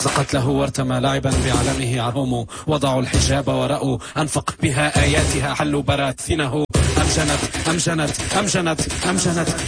زقت له وارتمى لاعبا بعلمه عرهم وضعوا الحجاب ورأوا أنفق بها آياتها حلوا براثنه أمجنت